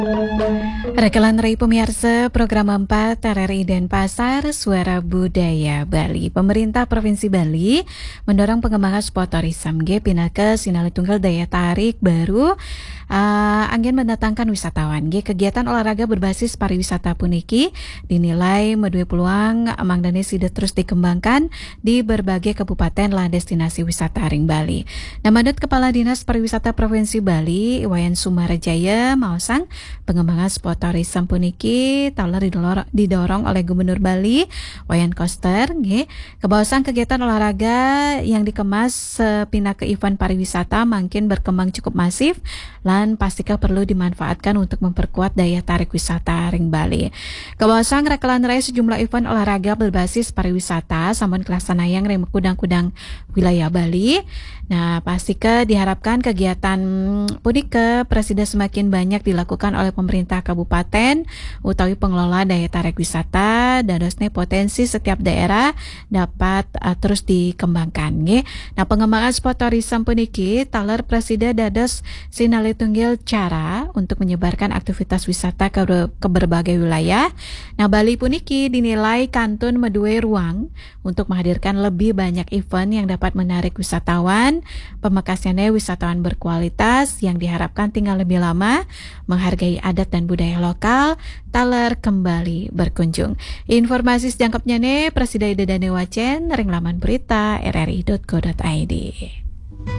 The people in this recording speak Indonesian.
Rekelan Rai pemirsa program 4 RRI Denpasar Suara Budaya Bali. Pemerintah Provinsi Bali mendorong pengembangan spot tourism pinaka sinali tunggal daya tarik baru angin mendatangkan wisatawan. Kegiatan olahraga berbasis pariwisata puniki dinilai medue peluang mangdane sida terus dikembangkan di berbagai kabupaten lah destinasi wisata ring Bali. Nah, menurut Kepala Dinas Pariwisata Provinsi Bali Iwayan Sumarajaya maosang pengembangan spot tourism puniki taler didorong oleh Gubernur Bali Wayan Koster kebawasan kegiatan olahraga yang dikemas pindah ke event pariwisata makin berkembang cukup masif lan pastikan perlu dimanfaatkan untuk memperkuat daya tarik wisata ring Bali. Kebawasan rekelan raya sejumlah event olahraga berbasis pariwisata sampun kelaksanayang ring kudang-kudang wilayah Bali. Nah, pastikan diharapkan kegiatan punike presiden semakin banyak dilakukan oleh pemerintah kabupaten utawi pengelola daya tarik wisata dadosne potensi setiap daerah dapat terus dikembangkan Nah, pengembangan spot tourism puniki taler presiden dados sinali tunggil cara untuk menyebarkan aktivitas wisata ke berbagai wilayah. Nah, Bali puniki dinilai kantun medue ruang untuk menghadirkan lebih banyak event yang dapat menarik wisatawan. Pemekasannya wisatawan berkualitas yang diharapkan tinggal lebih lama, menghargai adat dan budaya lokal, taler kembali berkunjung. Informasi sejangkapnya Presiden Dedane Wacen, ring laman berita rri.co.id.